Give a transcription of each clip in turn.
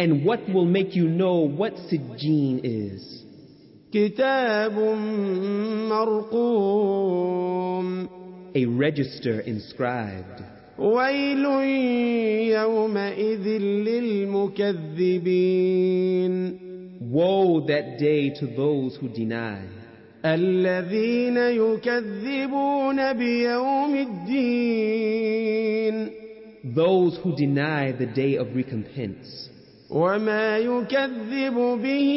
And what will make you know what Sijjeen is? كتاب مرقوم A register inscribed. ويل يومئذ للمكذبين Woe that day to those who deny. الذين يكذبون بيوم الدين Those who deny the day of recompense. وما يكذب به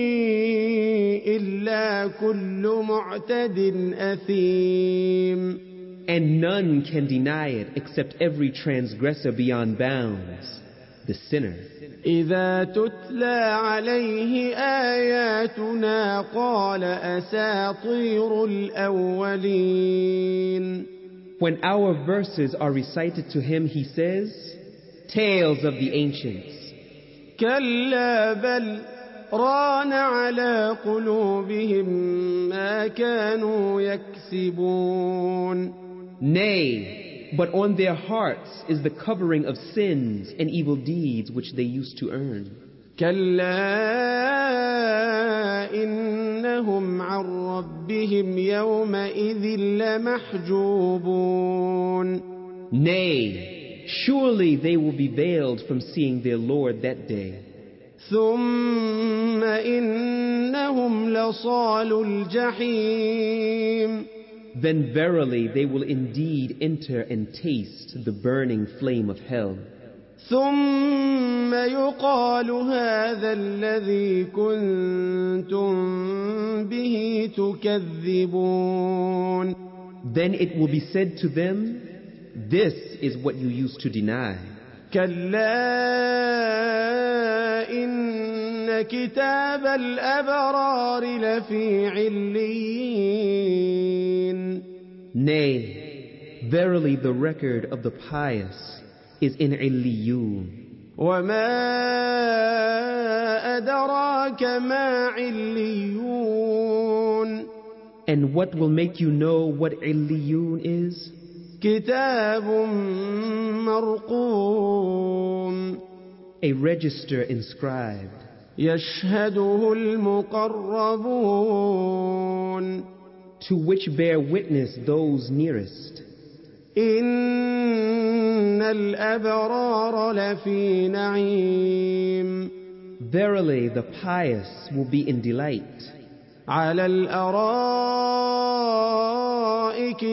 إلا كل معتد أثيم And none can deny it except every transgressor beyond bounds, the sinner. إذا تتلى عليه آياتنا قال أساطير الأولين When our verses are recited to him, he says, tales of the ancients. كلا بل ران على قلوبهم ما كانوا يكسبون Nay, but on their hearts is the covering of sins and evil deeds which they used to earn. كلا إنهم عن ربهم يومئذ لمحجوبون Nay, surely they will be veiled from seeing their Lord that day. ثم إنهم لصالو الجحيم Then verily they will indeed enter and taste the burning flame of hell. ثم يقال هذا الذي كنتم به تكذبون Then it will be said to them, this is what you used to deny. كلا إن كتاب الأبرار لفي عليين Nay, verily the record of the pious is in Illiyun. وما أدراك ما عليون And what will make you know what Illiyun is? كتاب مرقوم A register inscribed. يشهده المقربون To which bear witness those nearest. إن الأبرار لفي نعيم Verily the pious will be in delight. على الأرائك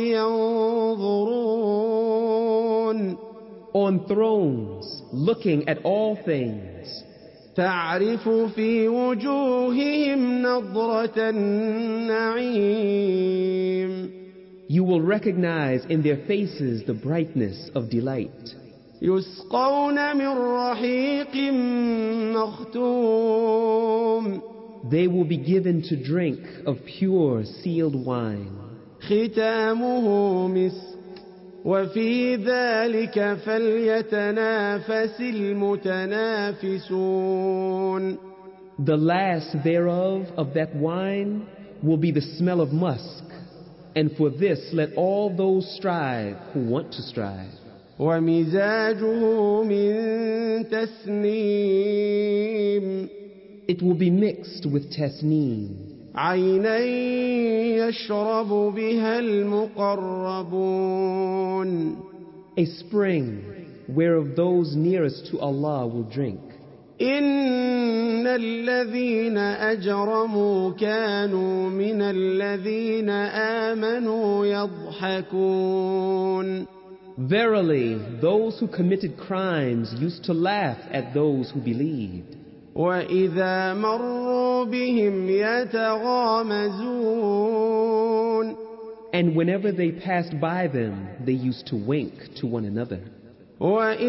ينظرون On thrones, looking at all things. تعرف في وجوههم نضرة النعيم You will recognize in their faces the brightness of delight. يسقون من رحيق مختوم They will be given to drink of pure sealed wine. ختامه مسك وفي ذلك فليتنافس المتنافسون The last thereof of that wine will be the smell of musk, and for this let all those strive who want to strive. ومزاجه من تسنيم It will be mixed with tasneem, عينا يشرب بها المقربون a spring whereof those nearest to Allah will drink. إن الذين أجرموا كانوا من الذين آمنوا يضحكون Verily, those who committed crimes used to laugh at those who believed. وإذا مروا بهم يتغامزون And whenever they passed by them, they used to wink to one another.